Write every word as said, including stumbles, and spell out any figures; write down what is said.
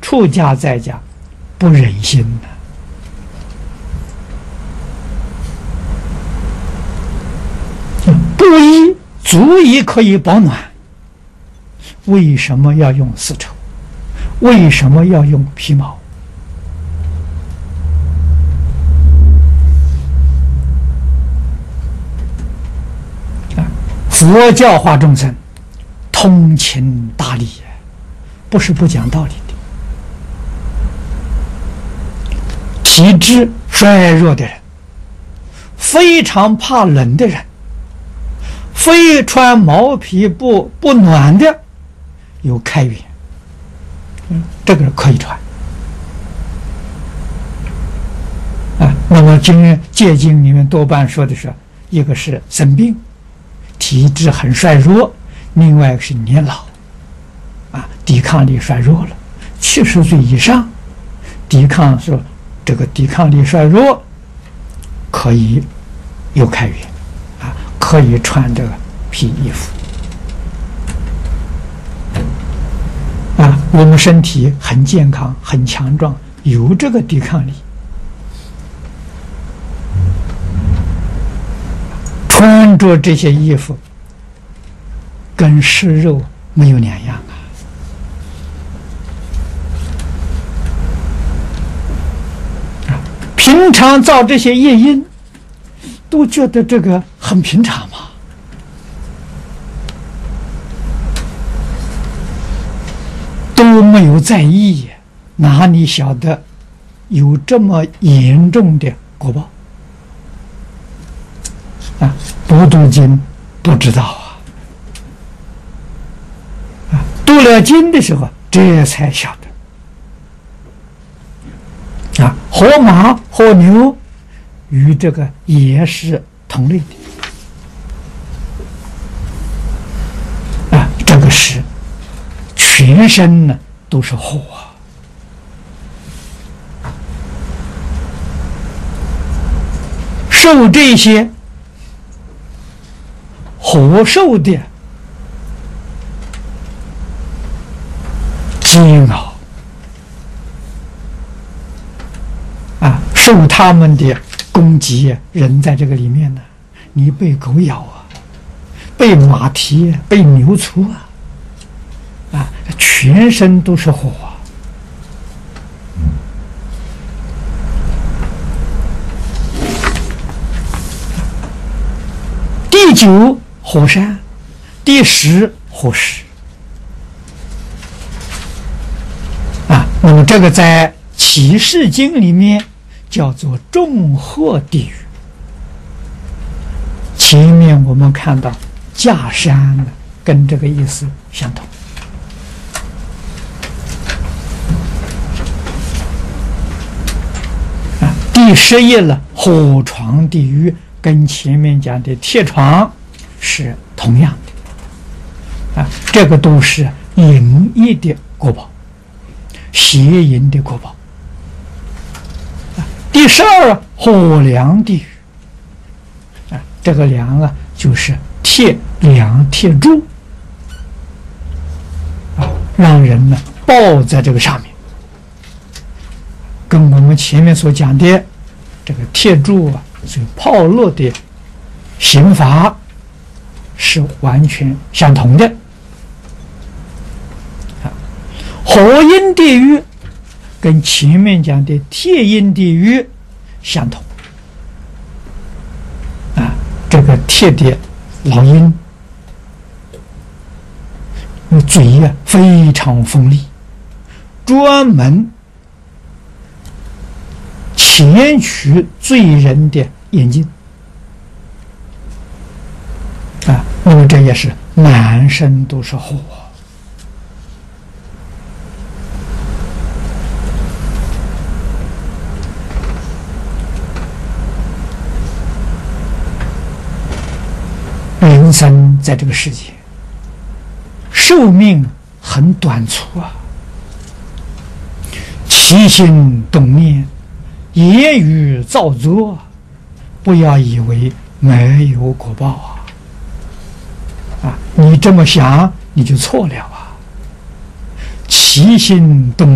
出家在家不忍心呐、布衣足以可以保暖，为什么要用丝绸？为什么要用皮毛？啊，佛教化众生，通情达理，不是不讲道理的。体质衰弱的人，非常怕冷的人，非穿毛皮布不暖的，有开源，嗯，这个可以穿。啊，那么经戒经里面多半说的是，一个是生病，体质很衰弱，另外一个是年老，啊，抵抗力衰弱了，七十岁以上，抵抗说这个抵抗力衰弱，可以有开源，啊，可以穿这个皮衣服。啊，我们身体很健康、很强壮，有这个抵抗力，穿着这些衣服，跟食肉没有两样啊！啊，平常造这些业因，都觉得这个很平常嘛。都没有在意，哪里晓得有这么严重的果报啊？不读经不知道啊！啊，读了经的时候，这才晓得啊，活马活牛与这个也是同类的啊，这个是。全身呢都是火，受这些火受的煎熬啊，受他们的攻击，人在这个里面呢，你被狗咬啊，被马蹄，被牛畜啊。啊，全身都是火啊！第九火山，第十火石。啊，那么这个在《启示经》里面叫做众火地狱。前面我们看到架山呢，跟这个意思相同。第十页了，火床地狱跟前面讲的铁床是同样的，啊，这个都是淫业的果报，邪淫的果报。啊，第十二火梁地狱，啊，这个梁啊就是铁梁铁柱，啊，让人呢抱在这个上面，跟我们前面所讲的。这个铁柱啊，所以炮烙的刑罚是完全相同的。啊，火阴地狱跟前面讲的铁阴地狱相同。啊，这个铁的老鹰，嘴啊非常锋利，专门。前取罪人的眼睛啊，那么这也是满身都是火。人生在这个世界，寿命很短促啊，起心动念。言语造作，不要以为没有果报啊！啊，你这么想，你就错了啊！起心动